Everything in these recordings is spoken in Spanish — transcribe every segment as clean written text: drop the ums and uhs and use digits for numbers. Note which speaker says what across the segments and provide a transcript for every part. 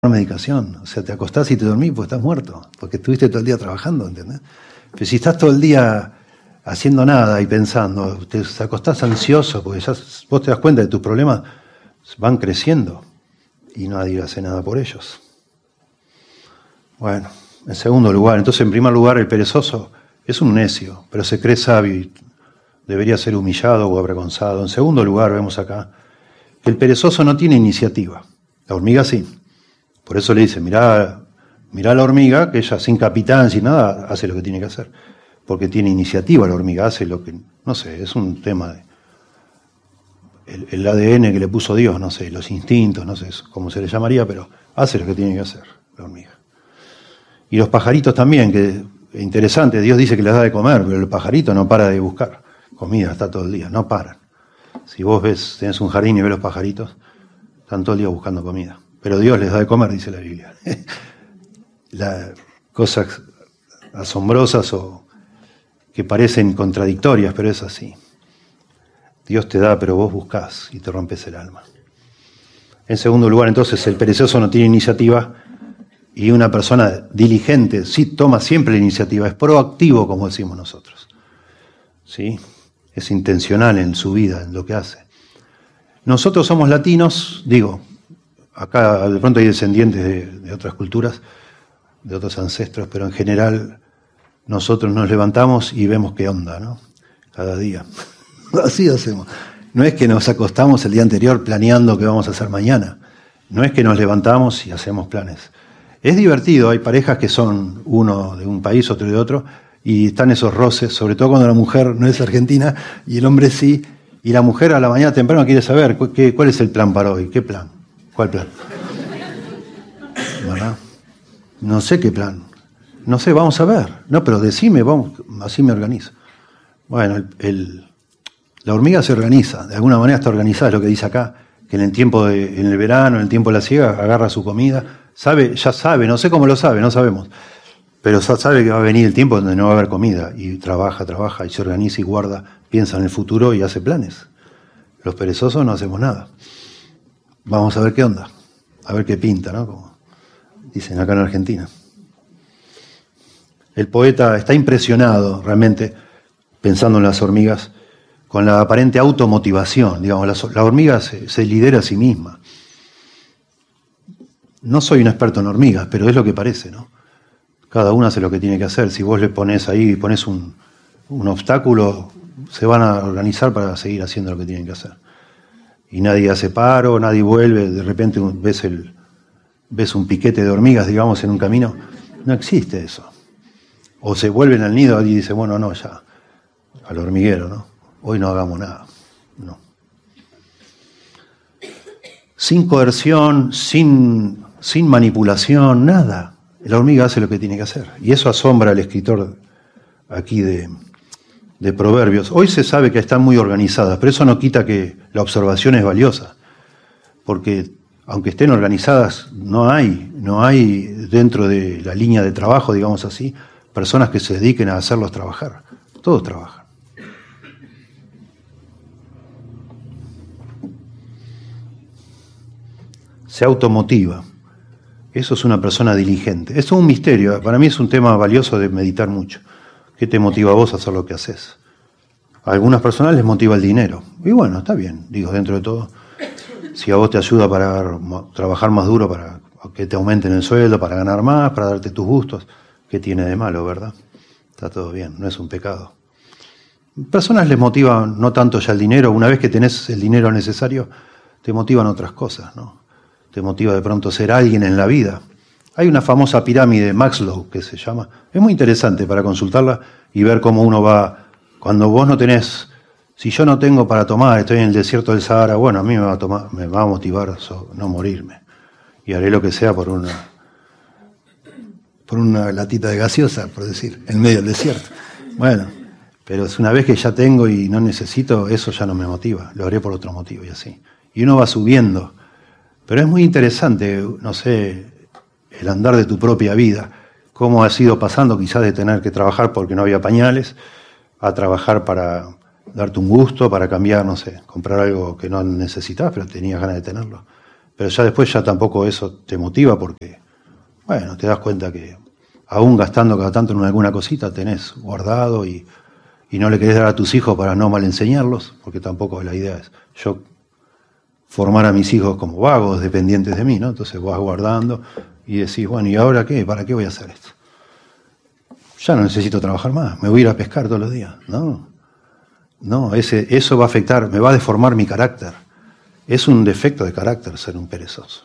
Speaker 1: medicación. O sea, te acostás y te dormís porque estás muerto, porque estuviste todo el día trabajando, ¿entendés? Pero si estás todo el día haciendo nada y pensando, te acostás ansioso porque ya vos te das cuenta de tus problemas van creciendo y nadie hace nada por ellos. Bueno, en segundo lugar, entonces en primer lugar el perezoso es un necio, pero se cree sabio y debería ser humillado o avergonzado. En segundo lugar, vemos acá que el perezoso no tiene iniciativa. La hormiga sí. Por eso le dice, mirá a la hormiga, que ella sin capitán, sin nada, hace lo que tiene que hacer. Porque tiene iniciativa la hormiga, hace lo que, no sé, es un tema de el ADN que le puso Dios, no sé, los instintos, no sé cómo se le llamaría, pero hace lo que tiene que hacer la hormiga. Y los pajaritos también, que es interesante, Dios dice que les da de comer, pero el pajarito no para de buscar comida, está todo el día, no paran. Si vos tenés un jardín y ves los pajaritos, están todo el día buscando comida. Pero Dios les da de comer, dice la Biblia. Cosas asombrosas o que parecen contradictorias, pero es así. Dios te da, pero vos buscás y te rompes el alma. En segundo lugar, entonces, el perezoso no tiene iniciativa y una persona diligente sí toma siempre la iniciativa, es proactivo, como decimos nosotros. ¿Sí? Es intencional en su vida, en lo que hace. Nosotros somos latinos, acá de pronto hay descendientes de otras culturas, de otros ancestros, pero en general nosotros nos levantamos y vemos qué onda, ¿no? Cada día. Así hacemos. No es que nos acostamos el día anterior planeando qué vamos a hacer mañana. No es que nos levantamos y hacemos planes. Es divertido, hay parejas que son uno de un país, otro de otro, y están esos roces, sobre todo cuando la mujer no es argentina y el hombre sí, y la mujer a la mañana temprano quiere saber cuál es el plan para hoy. ¿Qué plan? ¿Cuál plan? ¿Verdad? No sé qué plan. No sé, vamos a ver. No, pero decime, vamos, así me organizo. Bueno, la hormiga se organiza, de alguna manera está organizada, es lo que dice acá, que en el verano, en el tiempo de la siega, agarra su comida, ya sabe, no sé cómo lo sabe, no sabemos, pero sabe que va a venir el tiempo donde no va a haber comida, y trabaja, y se organiza y guarda, piensa en el futuro y hace planes. Los perezosos no hacemos nada. Vamos a ver qué onda, a ver qué pinta, ¿no? Como dicen acá en Argentina. El poeta está impresionado realmente, pensando en las hormigas, con la aparente automotivación. Digamos, la hormiga se lidera a sí misma. No soy un experto en hormigas, pero es lo que parece, ¿no? Cada una hace lo que tiene que hacer. Si vos le pones ahí, pones un obstáculo, se van a organizar para seguir haciendo lo que tienen que hacer. Y nadie hace paro, nadie vuelve, de repente ves un piquete de hormigas, digamos, en un camino. No existe eso. O se vuelven al nido y dicen, bueno, no, ya, al hormiguero, ¿no? Hoy no hagamos nada. No. Sin coerción, sin manipulación, nada. La hormiga hace lo que tiene que hacer. Y eso asombra al escritor aquí de Proverbios. Hoy se sabe que están muy organizadas, pero eso no quita que la observación es valiosa. Porque aunque estén organizadas, no hay dentro de la línea de trabajo, digamos así, personas que se dediquen a hacerlos trabajar. Todos trabajan. Se automotiva. Eso es una persona diligente. Eso es un misterio. Para mí es un tema valioso de meditar mucho. ¿Qué te motiva a vos a hacer lo que haces? A algunas personas les motiva el dinero. Y bueno, está bien, dentro de todo. Si a vos te ayuda para trabajar más duro, para que te aumenten el sueldo, para ganar más, para darte tus gustos, ¿qué tiene de malo, verdad? Está todo bien, no es un pecado. Personas les motiva no tanto ya el dinero. Una vez que tenés el dinero necesario, te motivan otras cosas, ¿no? Te motiva de pronto ser alguien en la vida. Hay una famosa pirámide, Maslow, que se llama. Es muy interesante para consultarla y ver cómo uno va. Cuando vos no tenés, si yo no tengo para tomar, estoy en el desierto del Sahara, bueno, a mí me va a motivar no morirme. Y haré lo que sea por una latita de gaseosa, por decir, en medio del desierto. Bueno, pero es una vez que ya tengo y no necesito, eso ya no me motiva. Lo haré por otro motivo y así. Y uno va subiendo. Pero es muy interesante, no sé, el andar de tu propia vida, cómo has ido pasando quizás de tener que trabajar porque no había pañales, a trabajar para darte un gusto, para cambiar, no sé, comprar algo que no necesitabas, pero tenías ganas de tenerlo. Pero ya después ya tampoco eso te motiva porque, bueno, te das cuenta que aún gastando cada tanto en alguna cosita tenés guardado y no le querés dar a tus hijos para no mal enseñarlos, porque tampoco la idea es yo formar a mis hijos como vagos, dependientes de mí, ¿no? Entonces vas guardando y decís, bueno, ¿y ahora qué? ¿Para qué voy a hacer esto? Ya no necesito trabajar más, me voy a ir a pescar todos los días. No, eso va a afectar, me va a deformar mi carácter. Es un defecto de carácter ser un perezoso.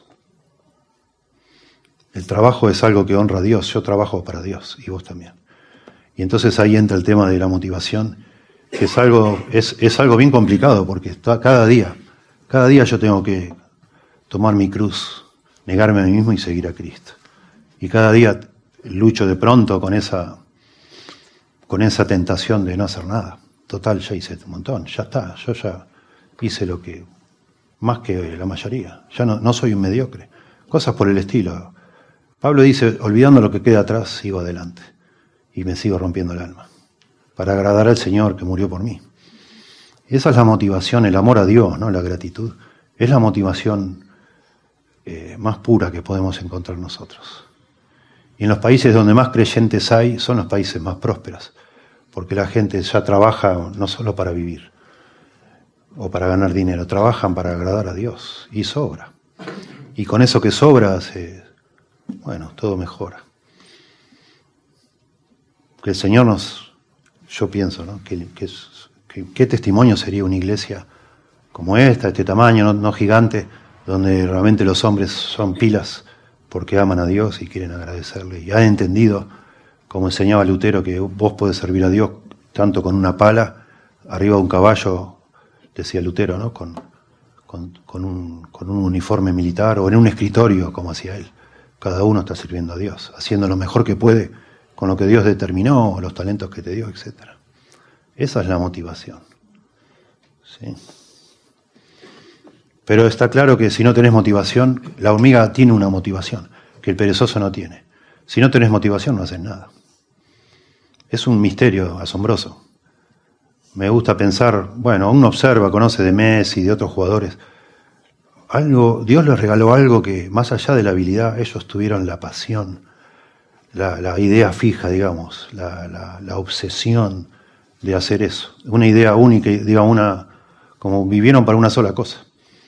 Speaker 1: El trabajo es algo que honra a Dios, yo trabajo para Dios y vos también. Y entonces ahí entra el tema de la motivación, que es algo bien complicado, porque cada día yo tengo que tomar mi cruz, negarme a mí mismo y seguir a Cristo. Y cada día lucho de pronto con esa tentación de no hacer nada. Total, ya hice un montón, ya está, yo ya hice lo que, más que la mayoría, ya no soy un mediocre. Cosas por el estilo. Pablo dice, olvidando lo que queda atrás, sigo adelante. Y me sigo rompiendo el alma, para agradar al Señor que murió por mí. Esa es la motivación, el amor a Dios, ¿no? La gratitud. Es la motivación más pura que podemos encontrar nosotros. Y en los países donde más creyentes hay, son los países más prósperos, porque la gente ya trabaja no solo para vivir o para ganar dinero, trabajan para agradar a Dios y sobra. Y con eso que sobra, todo mejora. Que el Señor yo pienso, ¿no? ¿Qué testimonio sería una iglesia como esta, este tamaño, no gigante, donde realmente los hombres son pilas porque aman a Dios y quieren agradecerle y han entendido, como enseñaba Lutero, que vos podés servir a Dios tanto con una pala, arriba de un caballo, decía Lutero, ¿no? Con un uniforme militar o en un escritorio, como hacía él. Cada uno está sirviendo a Dios, haciendo lo mejor que puede con lo que Dios determinó, los talentos que te dio, etc. Esa es la motivación. ¿Sí? Pero está claro que si no tenés motivación, la hormiga tiene una motivación que el perezoso no tiene. Si no tenés motivación, no haces nada. Es un misterio asombroso. Me gusta pensar, uno observa, conoce de Messi y de otros jugadores. Dios les regaló algo que, más allá de la habilidad, ellos tuvieron la pasión, la idea fija, digamos, la obsesión de hacer eso. Una idea única, digamos, como vivieron para una sola cosa.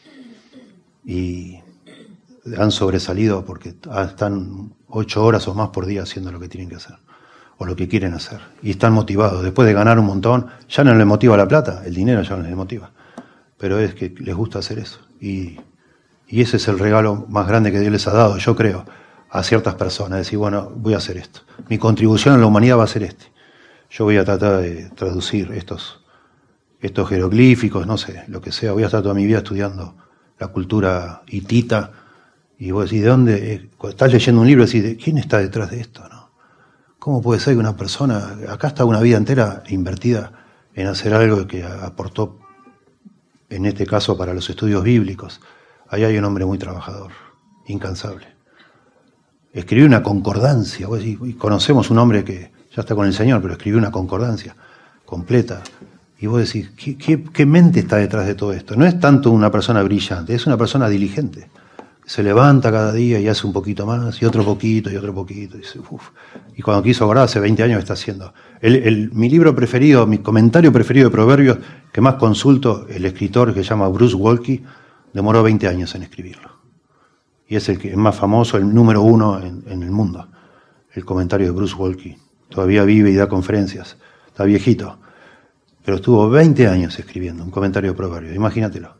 Speaker 1: Y han sobresalido porque están 8 horas o más por día haciendo lo que tienen que hacer, o lo que quieren hacer. Y están motivados. Después de ganar un montón, ya no les motiva la plata, el dinero ya no les motiva. Pero es que les gusta hacer eso. Y ese es el regalo más grande que Dios les ha dado, yo creo, a ciertas personas. Decir, voy a hacer esto. Mi contribución a la humanidad va a ser este. Yo voy a tratar de traducir estos jeroglíficos, no sé, lo que sea. Voy a estar toda mi vida estudiando la cultura hitita. Y vos decís, ¿de dónde? Estás leyendo un libro y decís, ¿de quién está detrás de esto? ¿No? ¿Cómo puede ser que una persona, acá está una vida entera invertida en hacer algo que aportó, en este caso, para los estudios bíblicos? Ahí hay un hombre muy trabajador, incansable. Escribió una concordancia, vos decís, conocemos un hombre que ya está con el Señor, pero escribió una concordancia completa. Y vos decís, ¿qué mente está detrás de todo esto? No es tanto una persona brillante, es una persona diligente. Se levanta cada día y hace un poquito más, y otro poquito, y otro poquito. Y, dice, y cuando quiso acordar, hace 20 años está haciendo. Mi libro preferido, mi comentario preferido de Proverbios, que más consulto, el escritor que se llama Bruce Waltke, demoró 20 años en escribirlo. Y es el que es más famoso, el número 1 en el mundo. El comentario de Bruce Waltke. Todavía vive y da conferencias. Está viejito. Pero estuvo 20 años escribiendo un comentario de Proverbios. Imagínatelo.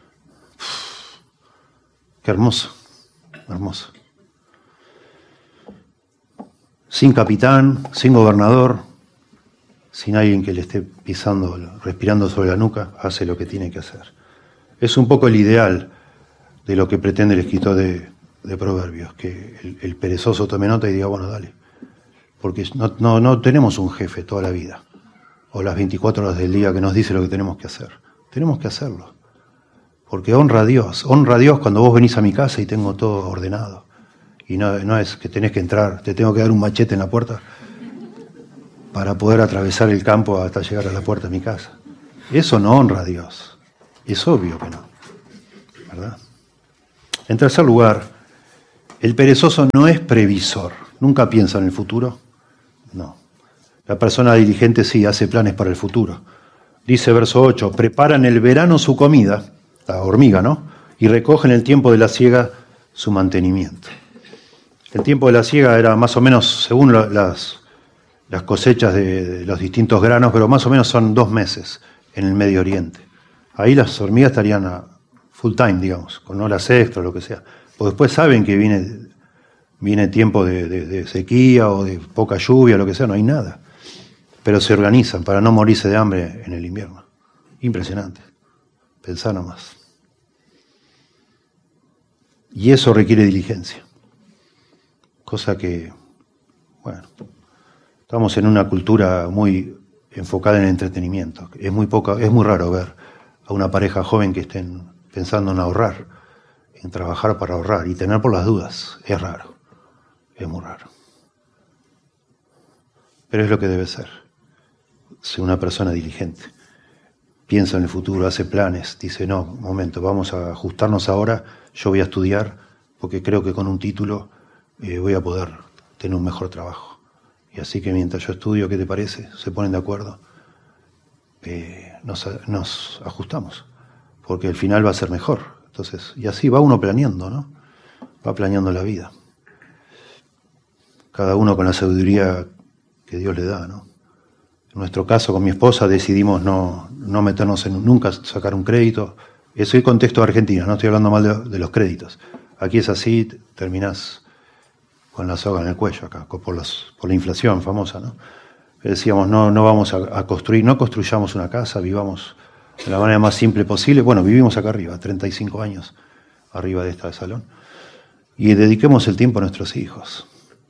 Speaker 1: Qué hermoso. Hermoso. Sin capitán, sin gobernador, sin alguien que le esté pisando, respirando sobre la nuca, hace lo que tiene que hacer. Es un poco el ideal de lo que pretende el escritor de Proverbios, que el perezoso tome nota y diga, dale. Porque no tenemos un jefe toda la vida, o las 24 horas del día que nos dice lo que tenemos que hacer. Tenemos que hacerlo. Porque honra a Dios cuando vos venís a mi casa y tengo todo ordenado. Y no es que tenés que entrar, te tengo que dar un machete en la puerta para poder atravesar el campo hasta llegar a la puerta de mi casa. Eso no honra a Dios. Es obvio que no. ¿Verdad? En tercer lugar, el perezoso no es previsor. Nunca piensa en el futuro. No. La persona diligente sí hace planes para el futuro. Dice verso 8, prepara en el verano su comida, la hormiga, ¿no? Y recoge en el tiempo de la siega su mantenimiento. El tiempo de la siega era más o menos, según las cosechas de los distintos granos, pero más o menos son 2 meses en el Medio Oriente. Ahí las hormigas estarían a full time, digamos, con horas extras, lo que sea. Pues después saben que viene tiempo de sequía o de poca lluvia, lo que sea, no hay nada. Pero se organizan para no morirse de hambre en el invierno. Impresionante. Pensá nomás. Y eso requiere diligencia. Cosa que, bueno, estamos en una cultura muy enfocada en el entretenimiento. Es muy raro ver a una pareja joven que estén pensando en ahorrar, en trabajar para ahorrar y tener por las dudas. Es raro, es muy raro. Pero es lo que debe ser. Ser una persona diligente. Piensa en el futuro, hace planes, dice, no, un momento, vamos a ajustarnos ahora, yo voy a estudiar porque creo que con un título voy a poder tener un mejor trabajo. Y así que mientras yo estudio, ¿qué te parece? Se ponen de acuerdo. Nos ajustamos, porque el final va a ser mejor. Entonces, y así va uno planeando, ¿no? Va planeando la vida. Cada uno con la sabiduría que Dios le da, ¿no? En nuestro caso, con mi esposa, decidimos no meternos nunca sacar un crédito. Es el contexto de Argentina, no estoy hablando mal de los créditos. Aquí es así, terminás con la soga en el cuello acá, por la inflación famosa, ¿no? Decíamos, no vamos a construir, no construyamos una casa, vivamos de la manera más simple posible. Bueno, vivimos acá arriba, 35 años arriba de esta salón. Y dediquemos el tiempo a nuestros hijos.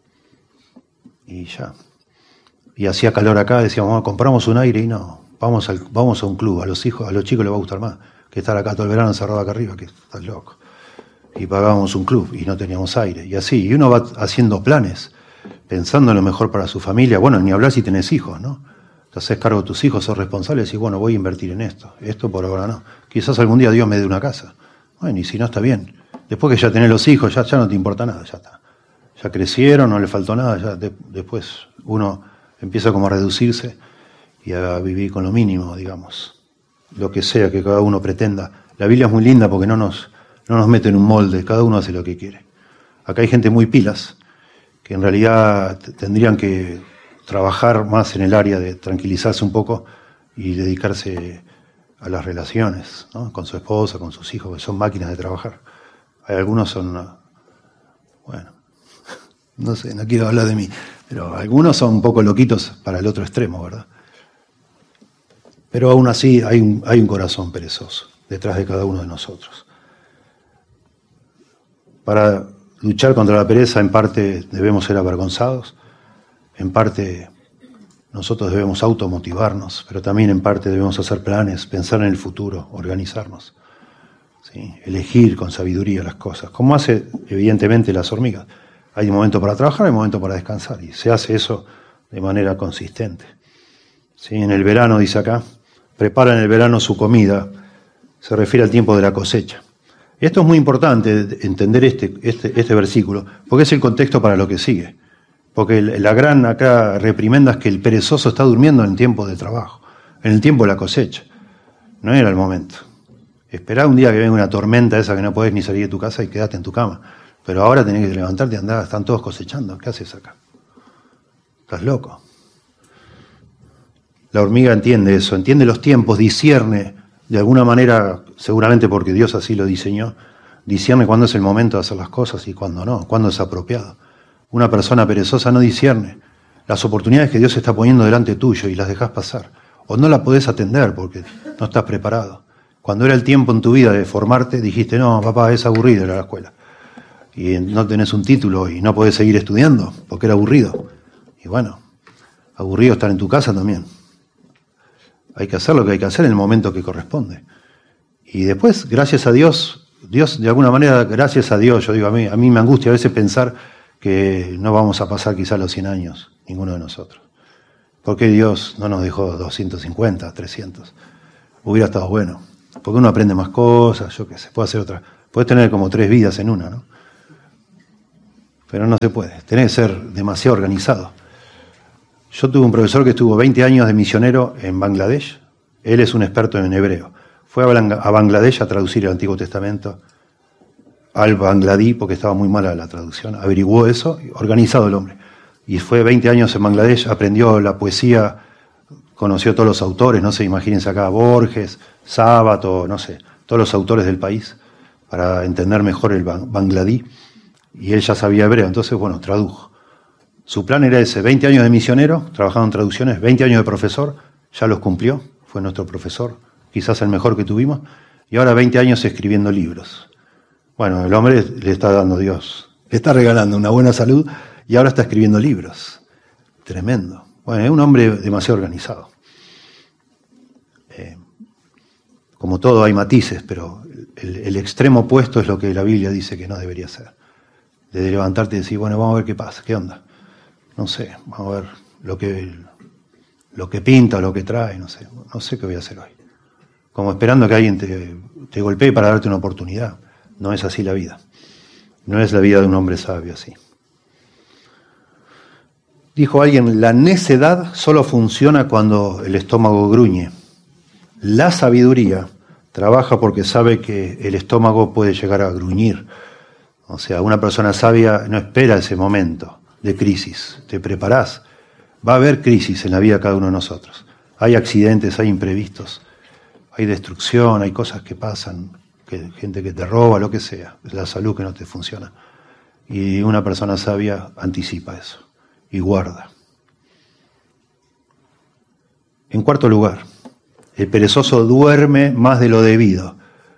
Speaker 1: Y ya. Y hacía calor acá, decíamos, bueno, compramos un aire y no, vamos a un club, a los chicos les va a gustar más que estar acá todo el verano encerrado acá arriba, que estás loco. Y pagábamos un club y no teníamos aire. Y así, y uno va haciendo planes, pensando en lo mejor para su familia. Bueno, ni hablar si tenés hijos, ¿no? Te haces cargo de tus hijos, sos responsable y decís, bueno, voy a invertir en esto. Esto por ahora no. Quizás algún día Dios me dé una casa. Bueno, y si no, está bien. Después que ya tenés los hijos, ya no te importa nada, ya está. Ya crecieron, no le faltó nada, ya después uno empieza como a reducirse y a vivir con lo mínimo, digamos. Lo que sea que cada uno pretenda. La Biblia es muy linda porque no nos mete en un molde, cada uno hace lo que quiere. Acá hay gente muy pilas, que en realidad tendrían que trabajar más en el área de tranquilizarse un poco y dedicarse a las relaciones, ¿no? Con su esposa, con sus hijos, que son máquinas de trabajar. Hay algunos son, bueno, no sé, no quiero hablar de mí, pero algunos son un poco loquitos para el otro extremo, ¿verdad? Pero aún así hay un corazón perezoso detrás de cada uno de nosotros. Para luchar contra la pereza, en parte debemos ser avergonzados, en parte nosotros debemos automotivarnos, pero también en parte debemos hacer planes, pensar en el futuro, organizarnos, ¿sí? Elegir con sabiduría las cosas, como hace evidentemente las hormigas. Hay un momento para trabajar, hay un momento para descansar, y se hace eso de manera consistente. ¿Sí? En el verano, dice acá, prepara en el verano su comida, se refiere al tiempo de la cosecha. Esto es muy importante, entender este versículo, porque es el contexto para lo que sigue. Porque la gran acá reprimenda es que el perezoso está durmiendo en el tiempo del trabajo, en el tiempo de la cosecha. No era el momento. Esperá un día que venga una tormenta esa que no podés ni salir de tu casa y quedate en tu cama. Pero ahora tenés que levantarte y andar, están todos cosechando. ¿Qué haces acá? Estás loco. La hormiga entiende eso, entiende los tiempos, discierne de alguna manera, seguramente porque Dios así lo diseñó, discierne cuándo es el momento de hacer las cosas y cuándo no, cuándo es apropiado. Una persona perezosa no discierne las oportunidades que Dios está poniendo delante tuyo y las dejas pasar. O no la podés atender porque no estás preparado. Cuando era el tiempo en tu vida de formarte, dijiste, no, papá, es aburrido ir a la escuela. Y no tenés un título y no podés seguir estudiando porque era aburrido. Y bueno, aburrido estar en tu casa también. Hay que hacer lo que hay que hacer en el momento que corresponde. Y después, gracias a Dios, de alguna manera, gracias a Dios, yo digo, a mí me angustia a veces pensar que no vamos a pasar quizá los 100 años, ninguno de nosotros. ¿Por qué Dios no nos dejó 250, 300? Hubiera estado bueno. Porque uno aprende más cosas, yo qué sé, puede hacer otra. Puedes tener como 3 vidas en una, ¿no? Pero no se puede. Tenés que ser demasiado organizado. Yo tuve un profesor que estuvo 20 años de misionero en Bangladesh. Él es un experto en hebreo. Fue a Bangladesh a traducir el Antiguo Testamento al bangladí, porque estaba muy mala la traducción. Averiguó eso, organizado el hombre. Y fue 20 años en Bangladesh, aprendió la poesía, conoció a todos los autores, no sé, imagínense acá, Borges, Sábato, no sé, todos los autores del país, para entender mejor el bangladí. Y él ya sabía hebreo, entonces, bueno, tradujo. Su plan era ese, 20 años de misionero, trabajando en traducciones, 20 años de profesor, ya los cumplió, fue nuestro profesor, quizás el mejor que tuvimos, y ahora 20 años escribiendo libros. Bueno, el hombre le está dando Dios, le está regalando una buena salud y ahora está escribiendo libros. Tremendo. Bueno, es un hombre demasiado organizado. Como todo hay matices, pero el extremo opuesto es lo que la Biblia dice que no debería ser. De levantarte y decir, bueno, vamos a ver qué pasa, qué onda. No sé, vamos a ver lo que pinta, lo que trae, no sé qué voy a hacer hoy. Como esperando que alguien te golpee para darte una oportunidad. No es así la vida. No es la vida de un hombre sabio así. Dijo alguien, la necedad solo funciona cuando el estómago gruñe. La sabiduría trabaja porque sabe que el estómago puede llegar a gruñir. O sea, una persona sabia no espera ese momento de crisis. Te preparás. Va a haber crisis en la vida de cada uno de nosotros. Hay accidentes, hay imprevistos, hay destrucción, hay cosas que pasan, gente que te roba, lo que sea, la salud que no te funciona. Y una persona sabia anticipa eso y guarda. En cuarto lugar, el perezoso duerme más de lo debido.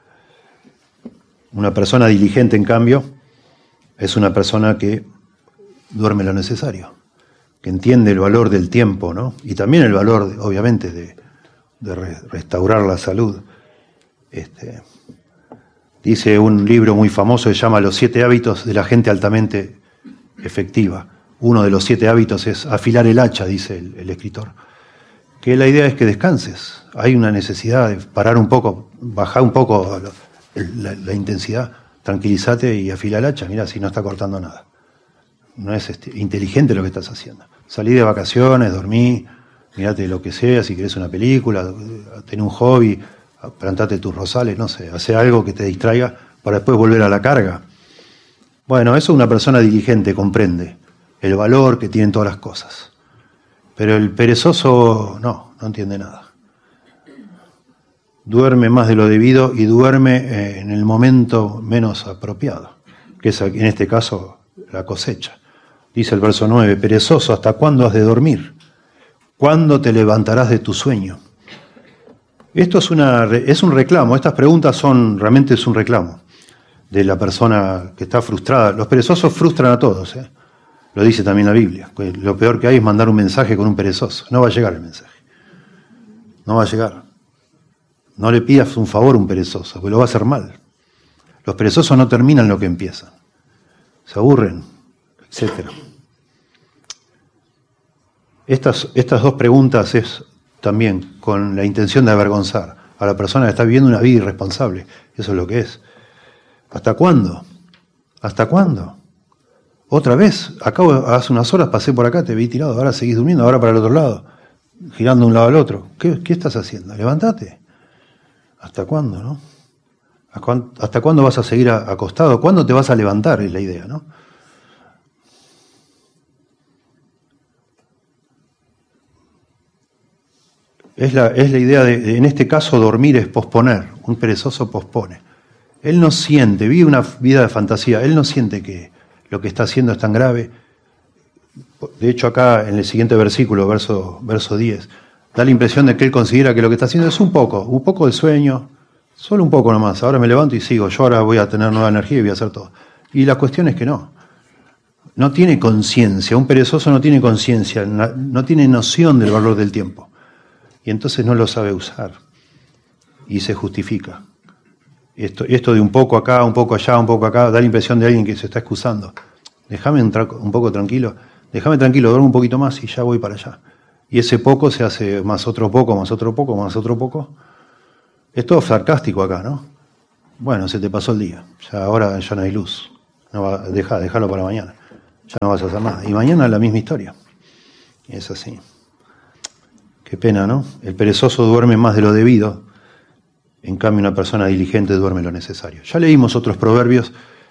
Speaker 1: Una persona diligente, en cambio, es una persona que duerme lo necesario, que entiende el valor del tiempo, ¿no? Y también el valor, obviamente, de restaurar la salud. Dice un libro muy famoso que se llama Los 7 hábitos de la gente altamente efectiva. Uno de los 7 hábitos es afilar el hacha, dice el escritor. Que la idea es que descanses. Hay una necesidad de parar un poco, bajar un poco la intensidad, tranquilízate y afila el hacha. Mirá, si no está cortando nada. No es inteligente lo que estás haciendo. Salí de vacaciones, dormí, mirate lo que sea, si querés una película, ten un hobby, plantate tus rosales, no sé, hace algo que te distraiga para después volver a la carga. Bueno, eso una persona diligente comprende el valor que tienen todas las cosas. Pero el perezoso no entiende nada. Duerme más de lo debido y duerme en el momento menos apropiado, que es en este caso la cosecha. Dice el verso 9, perezoso, ¿hasta cuándo has de dormir? ¿Cuándo te levantarás de tu sueño? Esto es un reclamo, estas preguntas realmente es un reclamo de la persona que está frustrada. Los perezosos frustran a todos, lo dice también la Biblia. Lo peor que hay es mandar un mensaje con un perezoso. No va a llegar el mensaje. No va a llegar. No le pidas un favor a un perezoso, porque lo va a hacer mal. Los perezosos no terminan lo que empiezan. Se aburren, etc. Estas 2 preguntas es también con la intención de avergonzar a la persona que está viviendo una vida irresponsable. Eso es lo que es. ¿Hasta cuándo? ¿Hasta cuándo? Otra vez, hace unas horas pasé por acá, te vi tirado, ahora seguís durmiendo, ahora para el otro lado, girando de un lado al otro. ¿Qué estás haciendo? Levántate. ¿Hasta cuándo, no? ¿Hasta cuándo vas a seguir acostado? ¿Cuándo te vas a levantar? Es la idea, ¿no? Es la idea de, en este caso, dormir es posponer. Un perezoso pospone. Él no siente, vive una vida de fantasía, él no siente que lo que está haciendo es tan grave. De hecho, acá en el siguiente versículo, verso 10, da la impresión de que él considera que lo que está haciendo es un poco de sueño, solo un poco nomás. Ahora me levanto y sigo, yo ahora voy a tener nueva energía y voy a hacer todo. Y la cuestión es que no tiene conciencia, un perezoso no tiene conciencia, no tiene noción del valor del tiempo. Y entonces no lo sabe usar y se justifica. Esto de un poco acá, un poco allá, un poco acá, da la impresión de alguien que se está excusando. Déjame entrar un poco tranquilo, déjame tranquilo, duermo un poquito más y ya voy para allá. Y ese poco se hace más otro poco, más otro poco, más otro poco. Es todo sarcástico acá, ¿no? Bueno, se te pasó el día. Ahora ya no hay luz. Déjalo para mañana. Ya no vas a hacer nada. Y mañana la misma historia. Y es así. Qué pena, ¿no? El perezoso duerme más de lo debido. En cambio, una persona diligente duerme lo necesario. Ya leímos otros proverbios.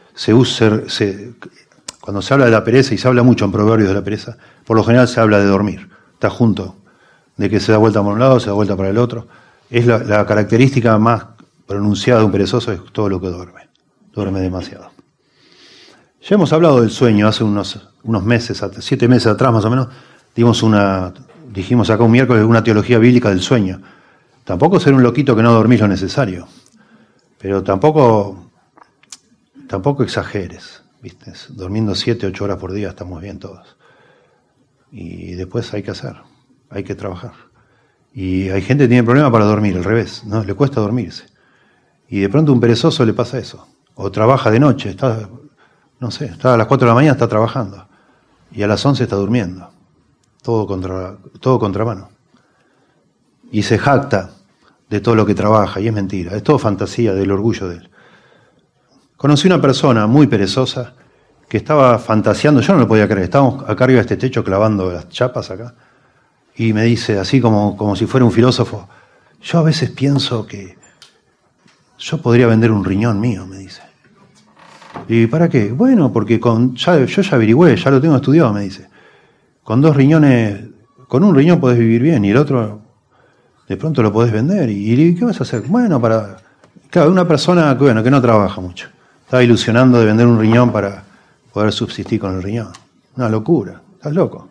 Speaker 1: Cuando se habla de la pereza, y se habla mucho en proverbios de la pereza, por lo general se habla de dormir. Está junto, de que se da vuelta por un lado, se da vuelta para el otro. Es la característica más pronunciada de un perezoso, es todo lo que duerme. Duerme demasiado. Ya hemos hablado del sueño hace unos meses, 7 meses atrás más o menos. Dijimos acá un miércoles una teología bíblica del sueño. Tampoco ser un loquito que no dormís lo necesario, pero tampoco exageres, ¿viste? Durmiendo 7, 8 horas por día estamos bien todos. Y después hay que trabajar. Y hay gente que tiene problemas para dormir, al revés, ¿no? Le cuesta dormirse. Y de pronto a un perezoso le pasa eso. O trabaja de noche, está a las 4 de la mañana está trabajando. Y a las 11 está durmiendo. Todo contramano. Y se jacta de todo lo que trabaja, y es mentira. Es todo fantasía del orgullo de él. Conocí una persona muy perezosa que estaba fantaseando, yo no lo podía creer, estábamos acá arriba de este techo clavando las chapas acá, y me dice, así como si fuera un filósofo, yo a veces pienso que yo podría vender un riñón mío, me dice. ¿Y para qué? Bueno, porque yo ya averigüé, ya lo tengo estudiado, me dice. Con un riñón podés vivir bien, y el otro de pronto lo podés vender. ¿Y qué vas a hacer? Bueno, claro, una persona que no trabaja mucho. Estaba ilusionando de vender un riñón para poder subsistir con el riñón. Una locura. ¿Estás loco?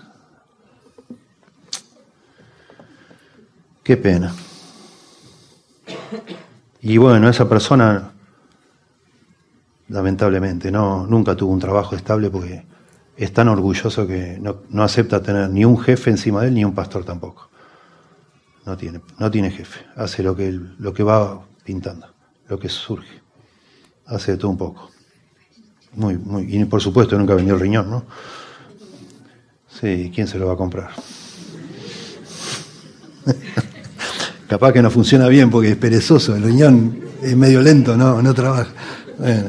Speaker 1: Qué pena. Y bueno, esa persona, lamentablemente, nunca tuvo un trabajo estable porque es tan orgulloso que no acepta tener ni un jefe encima de él, ni un pastor tampoco. No tiene jefe. Hace lo que va pintando, lo que surge. Hace de todo un poco. Y por supuesto nunca vendió el riñón, ¿no? Sí, ¿quién se lo va a comprar? Capaz que no funciona bien porque es perezoso, el riñón es medio lento, no trabaja. Bueno.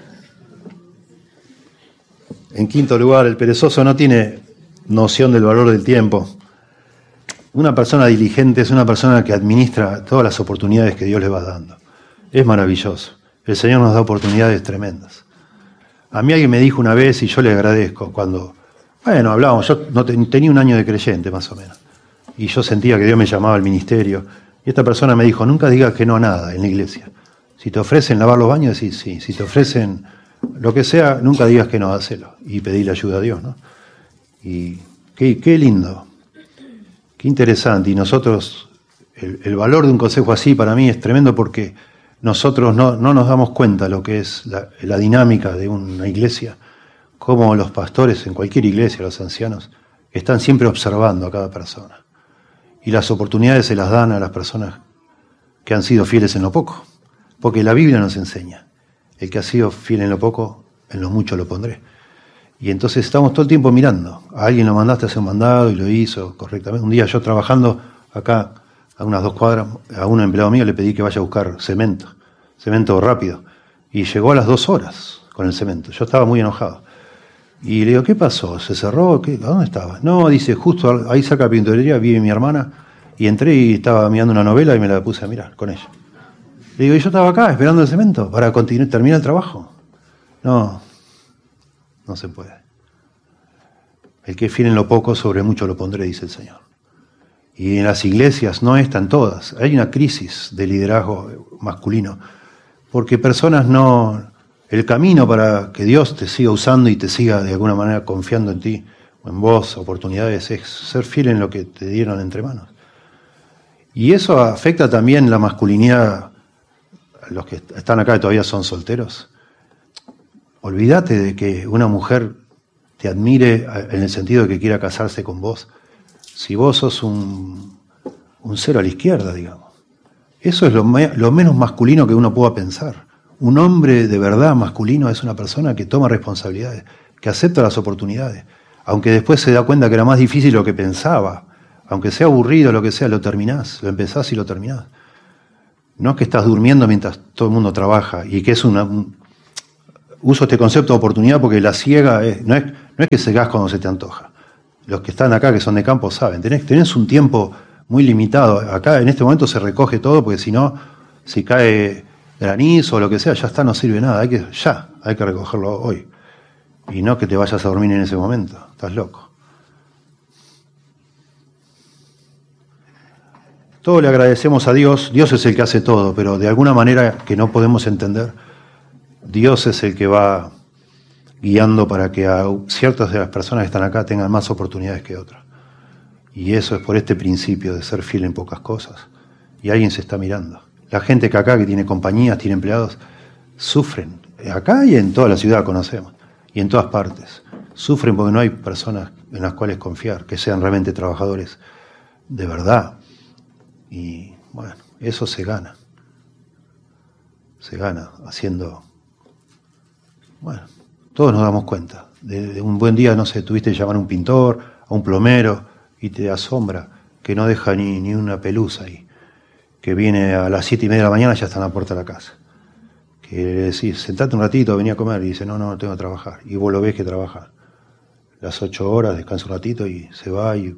Speaker 1: En quinto lugar, el perezoso no tiene noción del valor del tiempo. Una persona diligente es una persona que administra todas las oportunidades que Dios le va dando. Es maravilloso. El Señor nos da oportunidades tremendas. A mí alguien me dijo una vez, y yo le agradezco, hablábamos, yo tenía un año de creyente más o menos, y yo sentía que Dios me llamaba al ministerio, y esta persona me dijo, nunca digas que no a nada en la iglesia. Si te ofrecen lavar los baños, decís sí. Si te ofrecen lo que sea, nunca digas que no, hacelo, y pedirle ayuda a Dios, ¿no? Y qué lindo, qué interesante, y nosotros, el valor de un consejo así para mí es tremendo porque nosotros no nos damos cuenta lo que es la dinámica de una iglesia, cómo los pastores en cualquier iglesia, los ancianos, están siempre observando a cada persona. Y las oportunidades se las dan a las personas que han sido fieles en lo poco. Porque la Biblia nos enseña, el que ha sido fiel en lo poco, en lo mucho lo pondré. Y entonces estamos todo el tiempo mirando. A alguien lo mandaste a hacer un mandado y lo hizo correctamente. Un día yo trabajando acá, a unas 2 cuadras, a un empleado mío le pedí que vaya a buscar cemento rápido, y llegó a las 2 horas con el cemento. Yo estaba muy enojado. Y le digo, ¿qué pasó? ¿Se cerró? ¿A dónde estaba? No, dice, justo ahí cerca de la pintorería vi a mi hermana, y entré y estaba mirando una novela y me la puse a mirar con ella. Le digo, ¿y yo estaba acá esperando el cemento para terminar el trabajo? No se puede. El que es fiel en lo poco, sobre mucho lo pondré, dice el Señor. Y en las iglesias no están todas. Hay una crisis de liderazgo masculino, porque personas el camino para que Dios te siga usando y te siga de alguna manera confiando en ti o en vos, oportunidades, es ser fiel en lo que te dieron entre manos. Y eso afecta también la masculinidad. Los que están acá y todavía son solteros, olvídate de que una mujer te admire en el sentido de que quiera casarse con vos, si vos sos un cero a la izquierda, digamos. Eso es lo menos masculino que uno pueda pensar. Un hombre de verdad masculino es una persona que toma responsabilidades, que acepta las oportunidades, aunque después se da cuenta que era más difícil de lo que pensaba. Aunque sea aburrido, lo que sea, lo terminás, lo empezás y lo terminás. No es que estás durmiendo mientras todo el mundo trabaja y que es uso este concepto de oportunidad porque la siega no es que cegás cuando se te antoja. Los que están acá, que son de campo, saben. Tenés un tiempo muy limitado. Acá en este momento se recoge todo porque si no, si cae granizo o lo que sea, ya está, no sirve nada. Hay que recogerlo hoy. Y no que te vayas a dormir en ese momento. Estás loco. Todo le agradecemos a Dios. Dios es el que hace todo, pero de alguna manera que no podemos entender, Dios es el que va guiando para que a ciertas de las personas que están acá tengan más oportunidades que otras. Y eso es por este principio de ser fiel en pocas cosas. Y alguien se está mirando. La gente que acá, que tiene compañías, tiene empleados, sufren. Acá y en toda la ciudad conocemos. Y en todas partes. Sufren porque no hay personas en las cuales confiar, que sean realmente trabajadores de verdad. Y bueno, eso se gana. Se gana haciendo... Bueno, todos nos damos cuenta. De un buen día, no sé, tuviste que llamar a un pintor, a un plomero, y te asombra que no deja ni una pelusa ahí. Que viene a las 7:30 de la mañana y ya está en la puerta de la casa. Que le decís, sentate un ratito, vení a comer, y dice, no, tengo que trabajar. Y vos lo ves que trabaja las 8 horas, descansa un ratito y se va. Y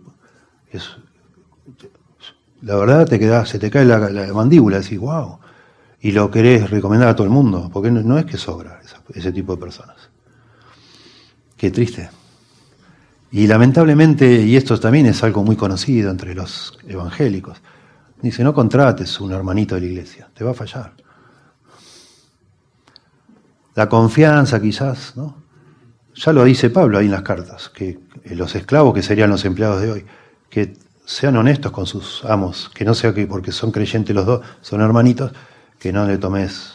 Speaker 1: la verdad se te cae la mandíbula, decís, wow. Y lo querés recomendar a todo el mundo, porque no es que sobra ese tipo de personas. Qué triste. Y lamentablemente, y esto también es algo muy conocido entre los evangélicos, dice, no contrates un hermanito de la iglesia, te va a fallar. La confianza quizás, ¿no? Ya lo dice Pablo ahí en las cartas, que los esclavos, que serían los empleados de hoy, que sean honestos con sus amos, que no sea que porque son creyentes los dos, son hermanitos, que no le tomes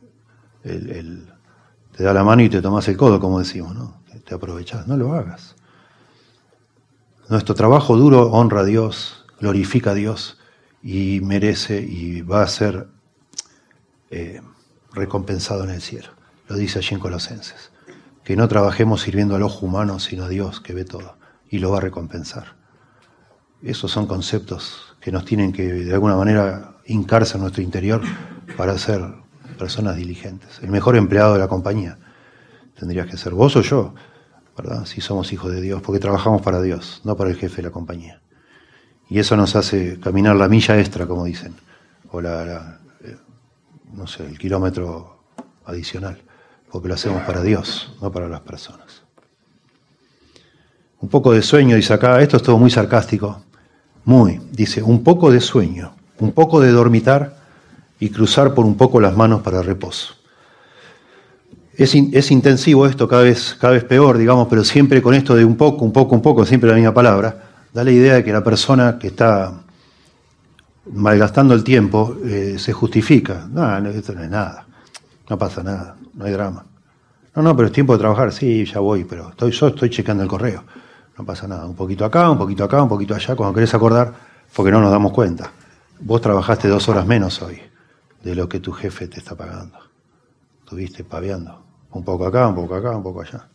Speaker 1: te da la mano y te tomas el codo, como decimos, ¿no? Te aprovechás, no lo hagas. Nuestro trabajo duro honra a Dios, glorifica a Dios y merece y va a ser recompensado en el cielo. Lo dice allí en Colosenses. Que no trabajemos sirviendo al ojo humano, sino a Dios que ve todo y lo va a recompensar. Esos son conceptos que nos tienen que de alguna manera hincarse en nuestro interior para ser personas diligentes. El mejor empleado de la compañía tendrías que ser vos o yo, ¿verdad? Si somos hijos de Dios, porque trabajamos para Dios, no para el jefe de la compañía. Y eso nos hace caminar la milla extra, como dicen, o no sé, el kilómetro adicional, porque lo hacemos para Dios, no para las personas. Un poco de sueño, dice acá, esto es todo muy sarcástico, dice, un poco de sueño, un poco de dormitar y cruzar por un poco las manos para reposo. Es intensivo esto, cada vez peor, digamos, pero siempre con esto de un poco, siempre la misma palabra, da la idea de que la persona que está malgastando el tiempo se justifica. No, esto no es nada, no pasa nada, no hay drama. No, pero es tiempo de trabajar, sí, ya voy, pero yo estoy checando el correo. No pasa nada, un poquito acá, un poquito allá, cuando querés acordar, porque no nos damos cuenta. Vos trabajaste 2 horas menos hoy de lo que tu jefe te está pagando. Estuviste paveando. Un poco acá, un poco allá.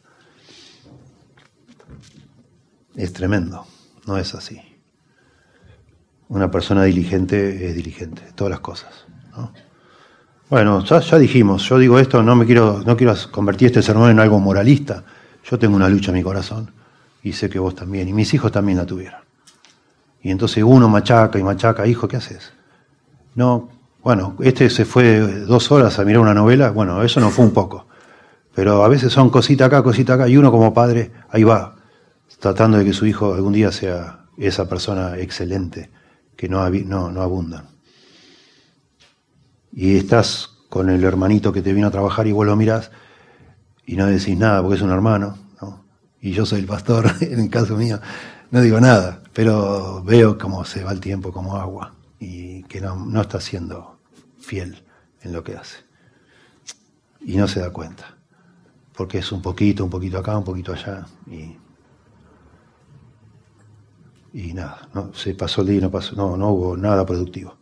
Speaker 1: Es tremendo, no es así. Una persona diligente es diligente, todas las cosas, ¿no? Bueno, ya dijimos, yo digo esto, no quiero convertir este sermón en algo moralista. Yo tengo una lucha en mi corazón y sé que vos también, y mis hijos también la tuvieron. Y entonces uno machaca, hijo, ¿qué haces? No, bueno, se fue 2 horas a mirar una novela, bueno, eso no fue un poco. Pero a veces son cosita acá, y uno como padre, ahí va, tratando de que su hijo algún día sea esa persona excelente, que no abundan. Y estás con el hermanito que te vino a trabajar y vos lo mirás y no decís nada porque es un hermano, ¿no? Y yo soy el pastor, en el caso mío, no digo nada, pero veo cómo se va el tiempo como agua y que no está siendo fiel en lo que hace. Y no se da cuenta, porque es un poquito acá, un poquito allá y nada, no se pasó el día y no hubo nada productivo.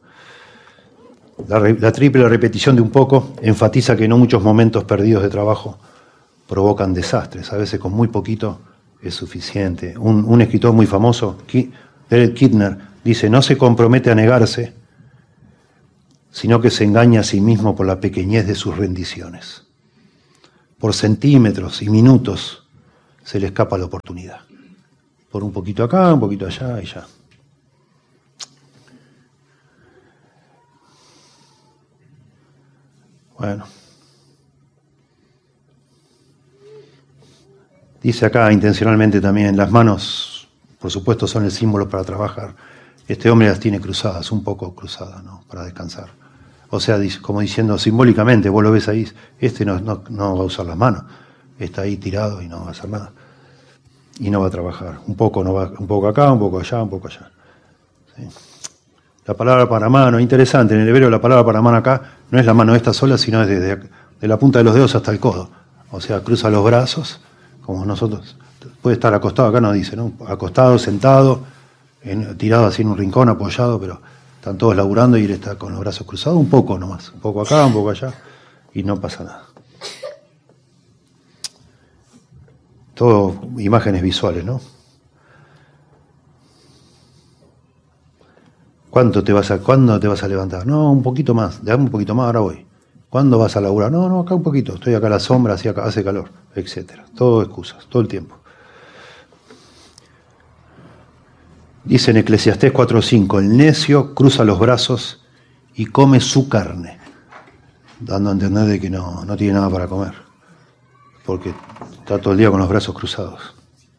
Speaker 1: La triple repetición de un poco enfatiza que no muchos momentos perdidos de trabajo provocan desastres. A veces con muy poquito es suficiente. Un escritor muy famoso, Derek Kidner, dice, no se compromete a negarse sino que se engaña a sí mismo por la pequeñez de sus rendiciones. Por centímetros y minutos se le escapa la oportunidad. Por un poquito acá, un poquito allá y ya. Bueno. Dice acá intencionalmente también, las manos, por supuesto, son el símbolo para trabajar. Este hombre las tiene cruzadas, un poco cruzadas, ¿no? Para descansar. O sea, como diciendo simbólicamente, vos lo ves ahí, este no va a usar las manos, está ahí tirado y no va a hacer nada. Y no va a trabajar. Un poco acá, un poco allá, un poco allá. ¿Sí? La palabra para mano, interesante, en el hebreo la palabra para mano acá no es la mano esta sola, sino es de la punta de los dedos hasta el codo. O sea, cruza los brazos, como nosotros. Puede estar acostado, acá nos dice, ¿no? Acostado, sentado, tirado así en un rincón, apoyado, pero están todos laburando y él está con los brazos cruzados, un poco nomás, un poco acá, un poco allá, y no pasa nada. Todo imágenes visuales, ¿no? ¿Cuándo te vas a levantar? No, un poquito más, dame un poquito más, ahora voy. ¿Cuándo vas a laburar? No, acá un poquito, estoy acá a la sombra, acá hace calor, etcétera. Todo excusas, todo el tiempo. Dice en Eclesiastés 4:5, el necio cruza los brazos y come su carne, dando a entender de que no tiene nada para comer, porque está todo el día con los brazos cruzados.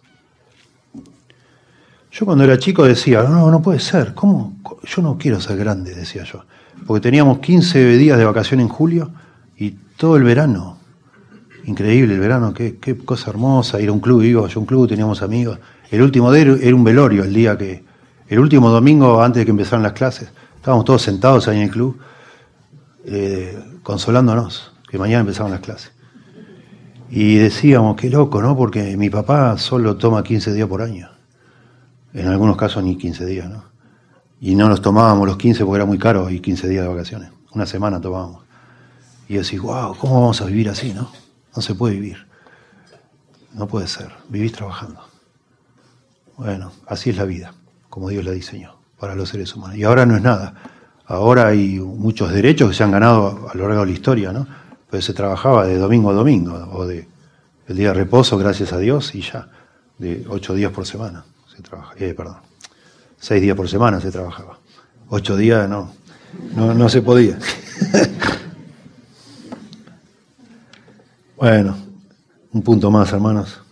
Speaker 1: Yo cuando era chico decía, no puede ser, ¿cómo? Yo no quiero ser grande, decía yo, porque teníamos 15 días de vacación en julio y todo el verano, increíble el verano, qué cosa hermosa, ir a un club, iba yo a un club, teníamos amigos. El último día era un velorio, el último domingo antes de que empezaran las clases, estábamos todos sentados ahí en el club, consolándonos, que mañana empezaban las clases. Y decíamos, qué loco, ¿no? Porque mi papá solo toma 15 días por año. En algunos casos ni 15 días, ¿no? Y no los tomábamos los 15 porque era muy caro y 15 días de vacaciones. Una semana tomábamos. Y yo decía, wow, ¿cómo vamos a vivir así, no? No se puede vivir. No puede ser. Vivís trabajando. Bueno, así es la vida, como Dios la diseñó para los seres humanos. Y ahora no es nada. Ahora hay muchos derechos que se han ganado a lo largo de la historia, ¿no? Pues se trabajaba de domingo a domingo, o de el día de reposo, gracias a Dios, y ya, de 8 días por semana. 6 días por semana se trabajaba. 8 días no se podía. Bueno, un punto más, hermanos.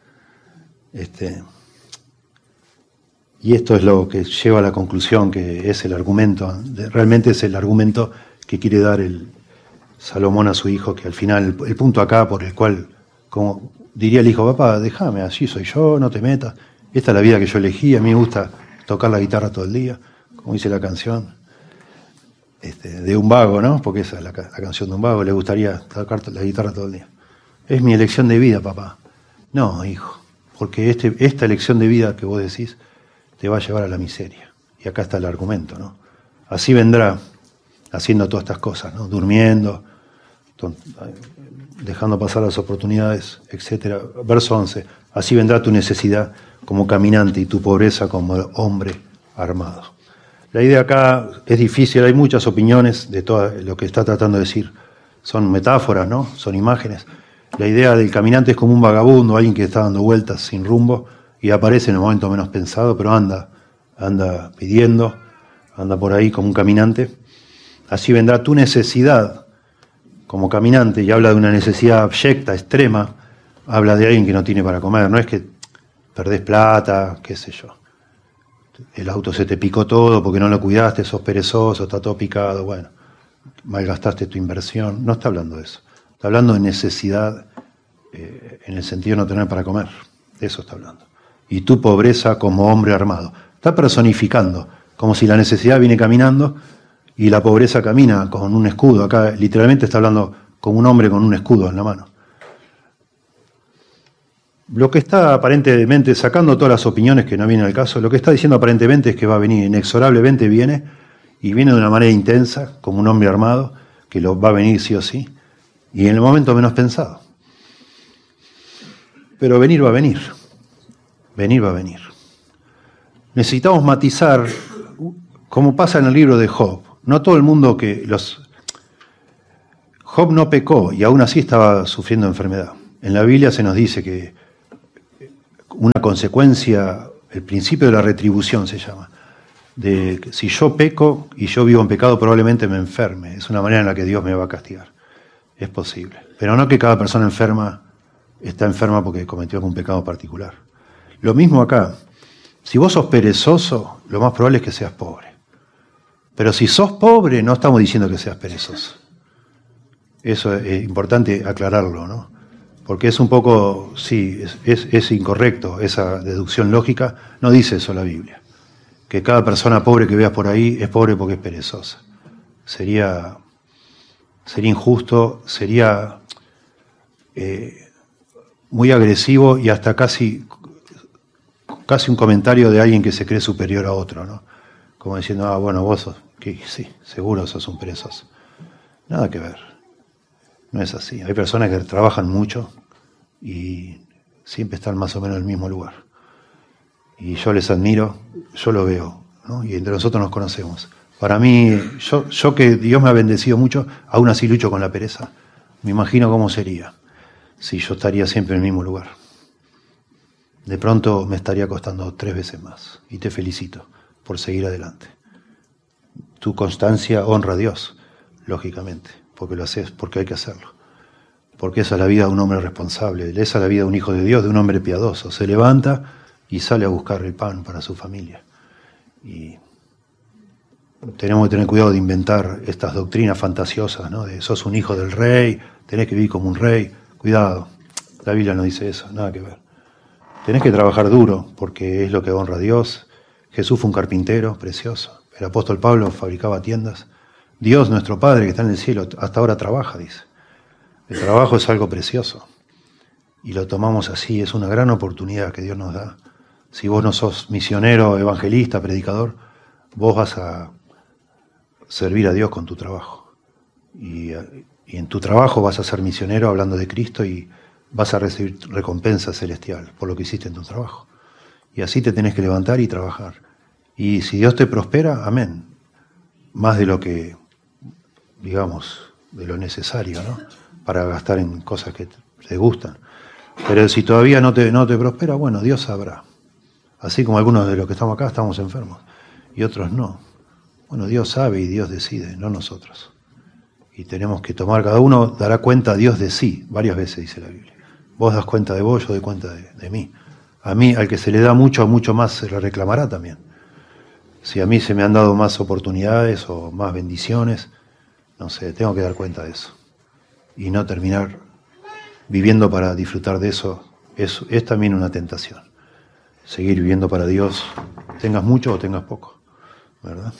Speaker 1: Y esto es lo que lleva a la conclusión, que es el argumento, realmente es el argumento que quiere dar el Salomón a su hijo, que al final, el punto acá por el cual, como diría el hijo, papá, déjame, así soy yo, no te metas. Esta es la vida que yo elegí, a mí me gusta tocar la guitarra todo el día, como dice la canción, de un vago, ¿no? Porque esa es la canción de un vago, le gustaría tocar la guitarra todo el día. Es mi elección de vida, papá. No, hijo, porque esta elección de vida que vos decís te va a llevar a la miseria. Y acá está el argumento, ¿no? Así vendrá haciendo todas estas cosas, ¿no? Durmiendo, dejando pasar las oportunidades, etcétera. Verso 11, así vendrá tu necesidad como caminante y tu pobreza como hombre armado. La idea acá es difícil, hay muchas opiniones de todo lo que está tratando de decir. Son metáforas, ¿no? Son imágenes. La idea del caminante es como un vagabundo, alguien que está dando vueltas sin rumbo y aparece en el momento menos pensado, pero anda pidiendo, anda por ahí como un caminante. Así vendrá tu necesidad como caminante, y habla de una necesidad abyecta, extrema, habla de alguien que no tiene para comer, no es que perdés plata, qué sé yo, el auto se te picó todo porque no lo cuidaste, sos perezoso, está todo picado, bueno, malgastaste tu inversión, no está hablando de eso, está hablando de necesidad en el sentido de no tener para comer, de eso está hablando. Y tu pobreza como hombre armado, está personificando, como si la necesidad viene caminando y la pobreza camina con un escudo. Acá literalmente está hablando como un hombre con un escudo en la mano. Lo que está aparentemente, sacando todas las opiniones que no vienen al caso, lo que está diciendo aparentemente es que va a venir, inexorablemente viene, y viene de una manera intensa, como un hombre armado, que lo va a venir sí o sí, y en el momento menos pensado. Pero venir va a venir. Venir va a venir. Necesitamos matizar, como pasa en el libro de Job. No todo el mundo Job no pecó y aún así estaba sufriendo enfermedad. En la Biblia se nos dice que una consecuencia, el principio de la retribución se llama, de que si yo peco y yo vivo en pecado probablemente me enferme. Es una manera en la que Dios me va a castigar. Es posible. Pero no que cada persona enferma está enferma porque cometió algún pecado particular. Lo mismo acá. Si vos sos perezoso, lo más probable es que seas pobre. Pero si sos pobre, no estamos diciendo que seas perezoso. Eso es importante aclararlo, ¿no? Porque es un poco, sí, es incorrecto esa deducción lógica. No dice eso la Biblia. Que cada persona pobre que veas por ahí es pobre porque es perezosa. Sería injusto, sería muy agresivo y hasta casi un comentario de alguien que se cree superior a otro, ¿no? Como diciendo, bueno, vos sos, sí, seguro sos un perezoso. Nada que ver. No es así. Hay personas que trabajan mucho y siempre están más o menos en el mismo lugar. Y yo les admiro, yo lo veo, ¿no? Y entre nosotros nos conocemos. Para mí, yo que Dios me ha bendecido mucho, aún así lucho con la pereza. Me imagino cómo sería si yo estaría siempre en el mismo lugar. De pronto me estaría costando 3 veces más. Y te felicito por seguir adelante. Tu constancia honra a Dios, lógicamente, porque lo haces, porque hay que hacerlo. Porque esa es la vida de un hombre responsable, esa es la vida de un hijo de Dios, de un hombre piadoso. Se levanta y sale a buscar el pan para su familia. Y tenemos que tener cuidado de inventar estas doctrinas fantasiosas, ¿no? De sos un hijo del rey, tenés que vivir como un rey. Cuidado, la Biblia no dice eso, nada que ver. Tenés que trabajar duro, porque es lo que honra a Dios. Jesús fue un carpintero precioso. El apóstol Pablo fabricaba tiendas. Dios, nuestro Padre que está en el cielo, hasta ahora trabaja, dice. El trabajo es algo precioso. Y lo tomamos así, es una gran oportunidad que Dios nos da. Si vos no sos misionero, evangelista, predicador, vos vas a servir a Dios con tu trabajo. Y en tu trabajo vas a ser misionero hablando de Cristo y vas a recibir recompensa celestial por lo que hiciste en tu trabajo. Y así te tenés que levantar y trabajar. Y si Dios te prospera, amén. Más de lo que, digamos, de lo necesario, ¿no? Para gastar en cosas que te gustan. Pero si todavía no te prospera, bueno, Dios sabrá. Así como algunos de los que estamos acá estamos enfermos y otros no. Bueno, Dios sabe y Dios decide, no nosotros. Y tenemos que tomar, cada uno dará cuenta a Dios de sí, varias veces dice la Biblia. Vos das cuenta de vos, yo doy cuenta de mí. A mí, al que se le da mucho más se le reclamará también. Si a mí se me han dado más oportunidades o más bendiciones, no sé, tengo que dar cuenta de eso. Y no terminar viviendo para disfrutar de eso, es también una tentación. Seguir viviendo para Dios, tengas mucho o tengas poco, ¿verdad?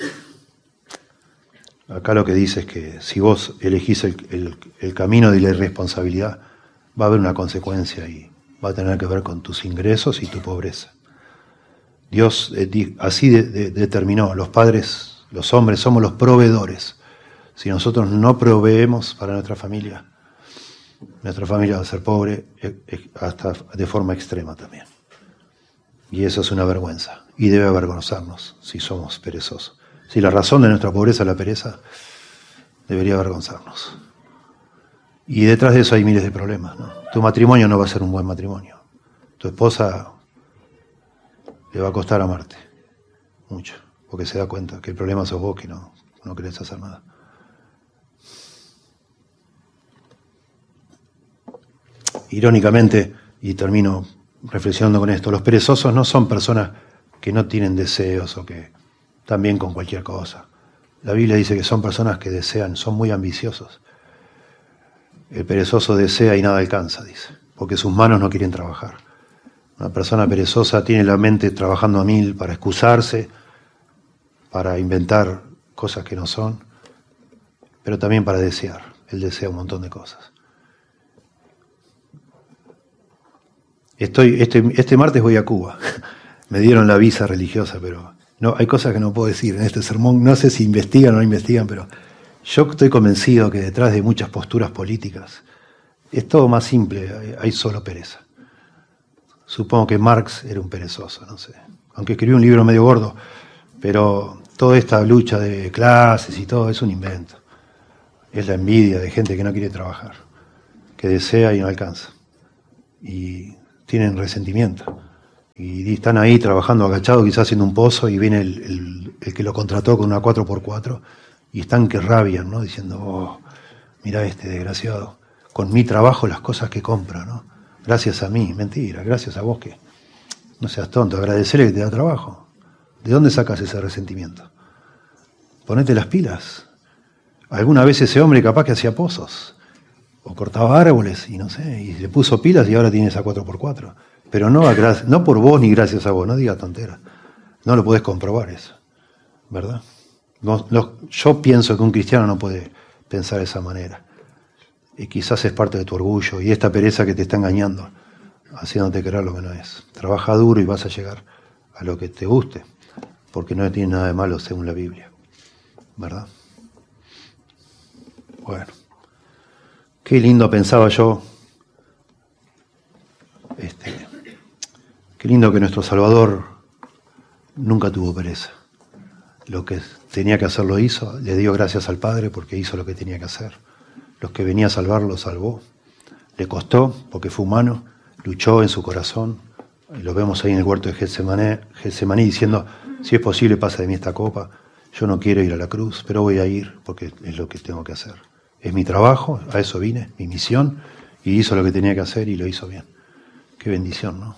Speaker 1: Acá lo que dice es que si vos elegís el camino de la irresponsabilidad, va a haber una consecuencia y va a tener que ver con tus ingresos y tu pobreza. Dios así determinó, los padres, los hombres, somos los proveedores. Si nosotros no proveemos para nuestra familia va a ser pobre hasta de forma extrema también. Y eso es una vergüenza. Y debe avergonzarnos si somos perezosos. Si la razón de nuestra pobreza es la pereza, debería avergonzarnos. Y detrás de eso hay miles de problemas, ¿no? Tu matrimonio no va a ser un buen matrimonio. Tu esposa le va a costar amarte mucho, porque se da cuenta que el problema sos vos que no querés hacer nada. Irónicamente, y termino reflexionando con esto, los perezosos no son personas que no tienen deseos o que están bien con cualquier cosa. La Biblia dice que son personas que desean, son muy ambiciosos. El perezoso desea y nada alcanza, dice, porque sus manos no quieren trabajar. Una persona perezosa tiene la mente trabajando a 1000 para excusarse, para inventar cosas que no son, pero también para desear. Él desea un montón de cosas. Este martes voy a Cuba. Me dieron la visa religiosa, pero no, hay cosas que no puedo decir en este sermón. No sé si investigan o no investigan, pero yo estoy convencido que detrás de muchas posturas políticas es todo más simple, hay solo pereza. Supongo que Marx era un perezoso, no sé. Aunque escribió un libro medio gordo, pero toda esta lucha de clases y todo es un invento. Es la envidia de gente que no quiere trabajar, que desea y no alcanza. Y tienen resentimiento. Y están ahí trabajando agachados, quizás haciendo un pozo, y viene el que lo contrató con una 4x4, y están que rabian, ¿no? Diciendo, oh, mira este desgraciado, con mi trabajo las cosas que compra, ¿no? Gracias a mí, mentira, gracias a vos que no seas tonto, agradecerle que te da trabajo. ¿De dónde sacas ese resentimiento? Ponete las pilas. Alguna vez ese hombre capaz que hacía pozos, o cortaba árboles, y no sé, y le puso pilas y ahora tiene esa 4x4. Pero no por vos ni gracias a vos, no diga tonteras. No lo podés comprobar eso, ¿verdad? Yo pienso que un cristiano no puede pensar de esa manera. Y quizás es parte de tu orgullo y esta pereza que te está engañando, haciéndote creer lo que no es. Trabaja duro y vas a llegar a lo que te guste, porque no tiene nada de malo según la Biblia, ¿verdad? Bueno, qué lindo pensaba yo, qué lindo que nuestro Salvador nunca tuvo pereza. Lo que tenía que hacer lo hizo, le dio gracias al Padre porque hizo lo que tenía que hacer. Los que venía a salvar lo salvó. Le costó porque fue humano, luchó en su corazón. Y lo vemos ahí en el huerto de Getsemaní diciendo, si es posible pasa de mí esta copa. Yo no quiero ir a la cruz, pero voy a ir porque es lo que tengo que hacer. Es mi trabajo, a eso vine, mi misión, y hizo lo que tenía que hacer y lo hizo bien. Qué bendición, ¿no?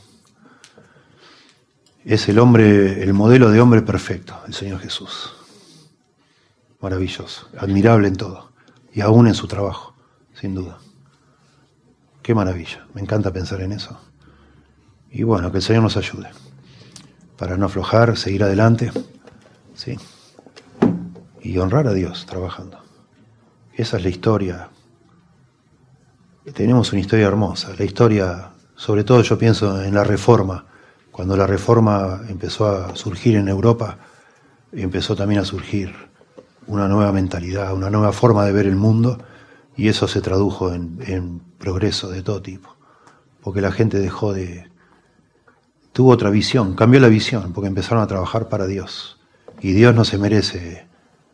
Speaker 1: Es el hombre, el modelo de hombre perfecto, el Señor Jesús. Maravilloso, admirable en todo, y aún en su trabajo, sin duda. Qué maravilla, me encanta pensar en eso. Y bueno, que el Señor nos ayude para no aflojar, seguir adelante, ¿sí? Y honrar a Dios trabajando. Esa es la historia. Tenemos una historia hermosa, la historia, sobre todo yo pienso en la Reforma. Cuando la Reforma empezó a surgir en Europa, empezó también a surgir una nueva mentalidad, una nueva forma de ver el mundo, y eso se tradujo en progreso de todo tipo. Porque la gente tuvo otra visión, cambió la visión, porque empezaron a trabajar para Dios. Y Dios no se merece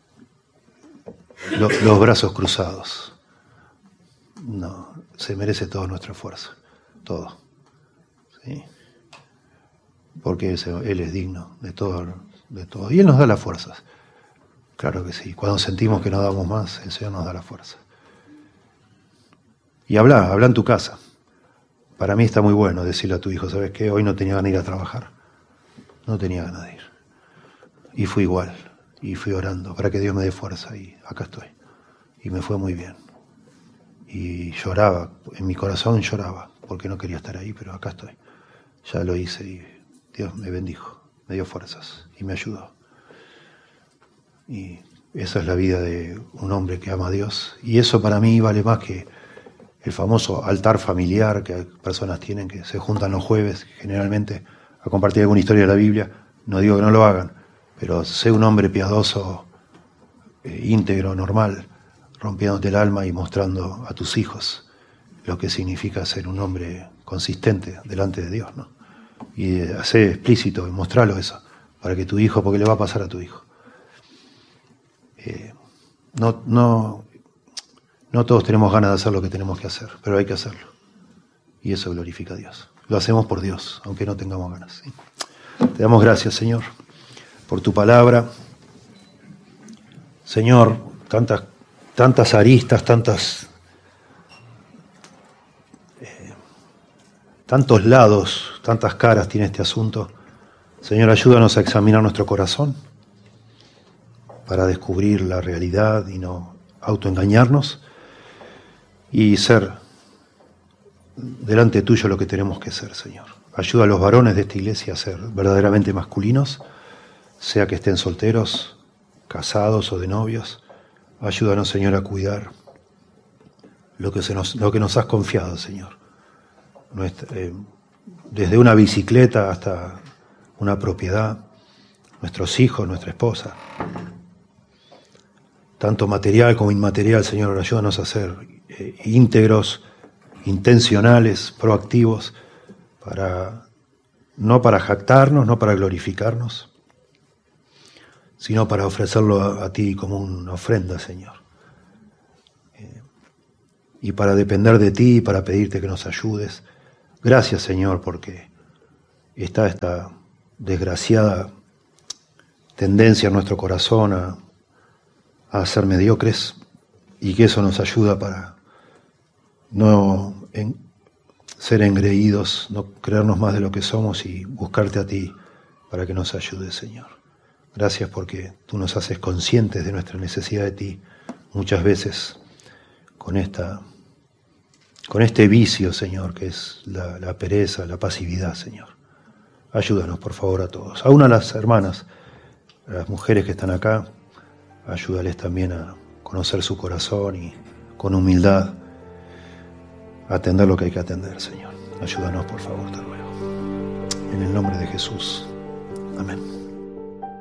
Speaker 1: los brazos cruzados. No, se merece toda nuestra fuerza, todo. ¿Sí? Porque Él es digno de todo. Y Él nos da las fuerzas. Claro que sí. Cuando sentimos que no damos más, el Señor nos da la fuerza. Y habla en tu casa. Para mí está muy bueno decirle a tu hijo, ¿sabes qué? Hoy no tenía ganas de ir a trabajar. No tenía ganas de ir. Y fui igual. Y fui orando para que Dios me dé fuerza. Y acá estoy. Y me fue muy bien. Y lloraba. En mi corazón lloraba. Porque no quería estar ahí, pero acá estoy. Ya lo hice y Dios me bendijo, me dio fuerzas y me ayudó. Y esa es la vida de un hombre que ama a Dios. Y eso para mí vale más que el famoso altar familiar que personas tienen, que se juntan los jueves generalmente a compartir alguna historia de la Biblia. No digo que no lo hagan, pero sé un hombre piadoso, íntegro, normal, rompiéndote el alma y mostrando a tus hijos lo que significa ser un hombre consistente delante de Dios, ¿no? Y hacer explícito y mostrarlo eso, para que tu hijo, porque le va a pasar a tu hijo. No todos tenemos ganas de hacer lo que tenemos que hacer, pero hay que hacerlo. Y eso glorifica a Dios. Lo hacemos por Dios, aunque no tengamos ganas, ¿sí? Te damos gracias, Señor, por tu palabra. Señor, tantas aristas, tantos lados, tantas caras tiene este asunto. Señor, ayúdanos a examinar nuestro corazón para descubrir la realidad y no autoengañarnos y ser delante tuyo lo que tenemos que ser, Señor. Ayuda a los varones de esta iglesia a ser verdaderamente masculinos, sea que estén solteros, casados o de novios. Ayúdanos, Señor, a cuidar lo que nos has confiado, Señor. Desde una bicicleta hasta una propiedad, nuestros hijos, nuestra esposa, tanto material como inmaterial, Señor, ayúdanos a ser íntegros, intencionales, proactivos, no para jactarnos, no para glorificarnos, sino para ofrecerlo a ti como una ofrenda, Señor. Y para depender de ti, para pedirte que nos ayudes. Gracias, Señor, porque está esta desgraciada tendencia en nuestro corazón a ser mediocres, y que eso nos ayuda para no ser engreídos, no creernos más de lo que somos y buscarte a ti para que nos ayudes, Señor. Gracias porque tú nos haces conscientes de nuestra necesidad de ti muchas veces con este vicio, Señor, que es la pereza, la pasividad, Señor. Ayúdanos, por favor, a todos. Aún a las hermanas, a las mujeres que están acá, ayúdales también a conocer su corazón y con humildad atender lo que hay que atender, Señor. Ayúdanos, por favor, te ruego. En el nombre de Jesús. Amén.